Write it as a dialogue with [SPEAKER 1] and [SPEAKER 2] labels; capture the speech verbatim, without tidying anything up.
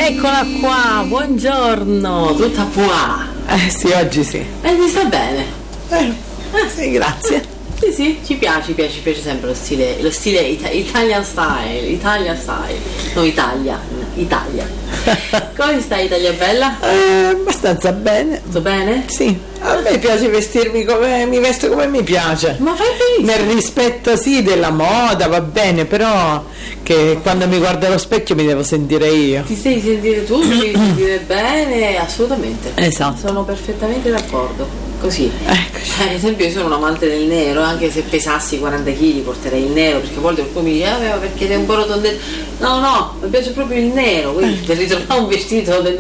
[SPEAKER 1] Eccola qua, buongiorno, tutta qua.
[SPEAKER 2] Eh sì, oggi sì.
[SPEAKER 1] E ti sta bene?
[SPEAKER 2] Eh, sì, grazie.
[SPEAKER 1] Sì, sì, ci piace, ci piace, ci piace sempre lo stile, lo stile ita- Italian style, Italian style, no Italia, Italia. Come stai, Italia bella?
[SPEAKER 2] Eh, abbastanza bene.
[SPEAKER 1] Tutto bene?
[SPEAKER 2] Sì, a me piace vestirmi come mi vesto come mi piace.
[SPEAKER 1] Ma fai benissimo.
[SPEAKER 2] Nel rispetto sì della moda, va bene, però che quando mi guardo allo specchio mi devo sentire io.
[SPEAKER 1] Ti devi sentire tu, ti devi sentire bene, assolutamente.
[SPEAKER 2] Esatto.
[SPEAKER 1] Sono perfettamente d'accordo. Così.
[SPEAKER 2] Eccoci.
[SPEAKER 1] Eh, ad esempio io sono un amante del nero, anche se pesassi quaranta chili porterei il nero, perché a volte qualcuno mi dice ah, ma perché sei un po' rotondetto. No, no, mi piace proprio il nero, quindi per ritrovare un vestito del